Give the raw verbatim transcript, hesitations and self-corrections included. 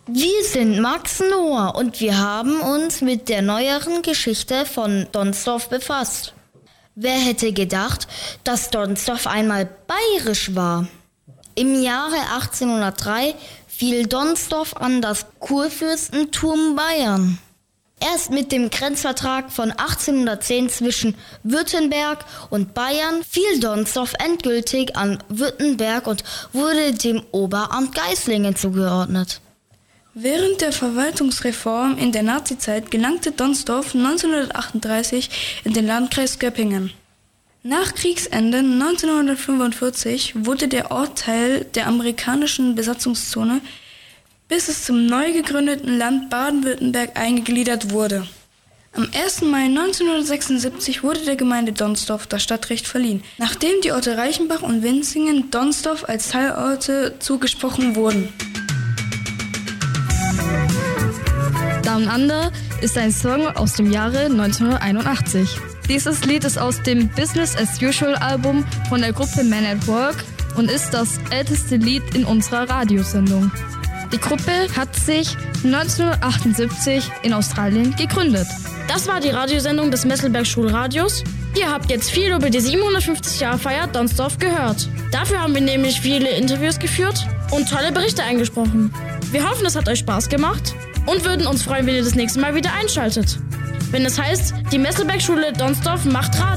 Wir sind Max Noah und wir haben uns mit der neueren Geschichte von Donsdorf befasst. Wer hätte gedacht, dass Donsdorf einmal bayerisch war? Im Jahre achtzehnhundertdrei fiel Donsdorf an das Kurfürstentum Bayern. Erst mit dem Grenzvertrag von achtzehnhundertzehn zwischen Württemberg und Bayern fiel Donsdorf endgültig an Württemberg und wurde dem Oberamt Geislingen zugeordnet. Während der Verwaltungsreform in der Nazizeit gelangte Donsdorf neunzehnhundertachtunddreißig in den Landkreis Göppingen. Nach Kriegsende neunzehnhundertfünfundvierzig wurde der Ort Teil der amerikanischen Besatzungszone, bis es zum neu gegründeten Land Baden-Württemberg eingegliedert wurde. Am ersten Mai neunzehnhundertsechsundsiebzig wurde der Gemeinde Donsdorf das Stadtrecht verliehen, nachdem die Orte Reichenbach und Winzingen Donsdorf als Teilorte zugesprochen wurden. Down Under ist ein Song aus dem Jahre neunzehnhunderteinundachtzig. Dieses Lied ist aus dem Business as Usual Album von der Gruppe Man at Work und ist das älteste Lied in unserer Radiosendung. Die Gruppe hat sich neunzehnhundertachtundsiebzig in Australien gegründet. Das war die Radiosendung des Messelberg Schulradios. Ihr habt jetzt viel über die siebenhundertfünfzig Jahre Feier Donsdorf gehört. Dafür haben wir nämlich viele Interviews geführt und tolle Berichte eingesprochen. Wir hoffen, es hat euch Spaß gemacht und würden uns freuen, wenn ihr das nächste Mal wieder einschaltet. Wenn es heißt, die Messelberg Schule Donsdorf macht Radio.